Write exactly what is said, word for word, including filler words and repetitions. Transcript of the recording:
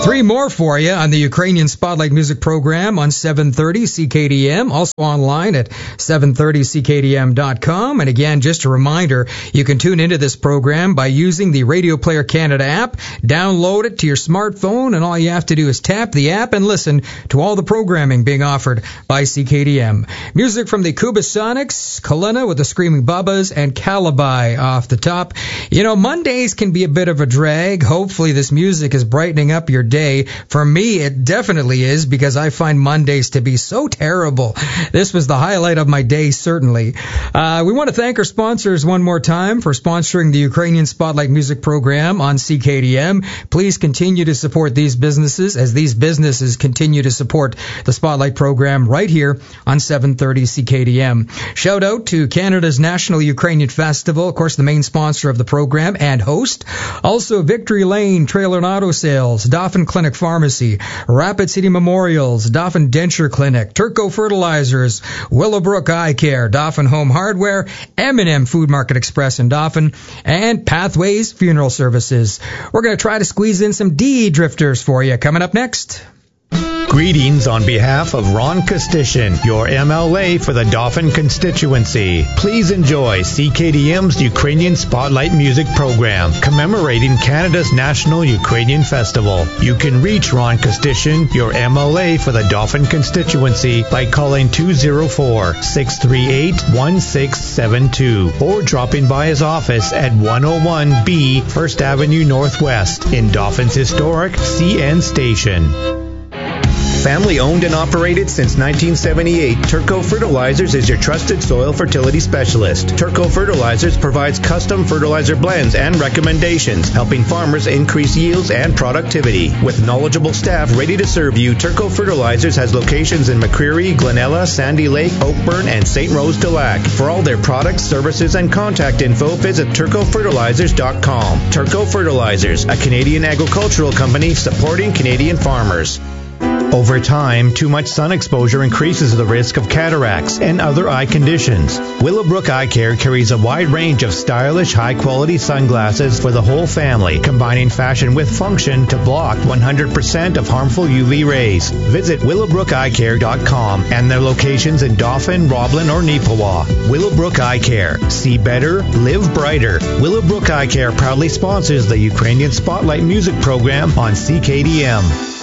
Three more for you on the Ukrainian Spotlight Music Program on seven thirty C K D M, also online at seven thirty C K D M dot com. And again, just a reminder, you can tune into this program by using the Radio Player Canada app. Download it to your smartphone, and all you have to do is tap the app and listen to all the programming being offered by C K D M. Music from the Kubasonics, Kalina with the Screaming Bubbas, and Calabai off the top. You know, Mondays can be a bit of a drag. Hopefully this music is brightening up your day. For me, it definitely is, because I find Mondays to be so terrible. This was the highlight of my day, certainly. Uh, we want to thank our sponsors one more time for sponsoring the Ukrainian Spotlight Music Program on C K D M. Please continue to support these businesses as these businesses continue to support the Spotlight program right here on seven thirty C K D M. Shout out to Canada's National Ukrainian Festival, of course, the main sponsor of the program and host. Also, Victory Lane Trailer and Auto Sales, Dauphin Clinic Pharmacy, Rapid City Memorials, Dauphin Denture Clinic, Turco Fertilizers, Willowbrook Eye Care, Dauphin Home Hardware, M and M Food Market Express in Dauphin, and Pathways Funeral Services. We're going to try to squeeze in some D drifters for you coming up next. Greetings on behalf of Ron Kostishin, your M L A for the Dauphin constituency. Please enjoy C K D M's Ukrainian Spotlight Music Program, commemorating Canada's National Ukrainian Festival. You can reach Ron Kostishin, your M L A for the Dauphin constituency, by calling two oh four, six three eight, one six seven two or dropping by his office at one oh one B First Avenue Northwest in Dauphin's historic C N station. Family owned and operated since nineteen seventy-eight, Turco Fertilizers is your trusted soil fertility specialist. Turco Fertilizers provides custom fertilizer blends and recommendations, helping farmers increase yields and productivity. With knowledgeable staff ready to serve you, Turco Fertilizers has locations in McCreary, Glenella, Sandy Lake, Oakburn, and Saint Rose de Lac. For all their products, services, and contact info, visit turco fertilizers dot com. Turco Fertilizers, a Canadian agricultural company supporting Canadian farmers. Over time, too much sun exposure increases the risk of cataracts and other eye conditions. Willowbrook Eye Care carries a wide range of stylish, high-quality sunglasses for the whole family, combining fashion with function to block one hundred percent of harmful U V rays. Visit willowbrook eye care dot com and their locations in Dauphin, Roblin, or Neepawa. Willowbrook Eye Care. See better, live brighter. Willowbrook Eye Care proudly sponsors the Ukrainian Spotlight Music Program on C K D M.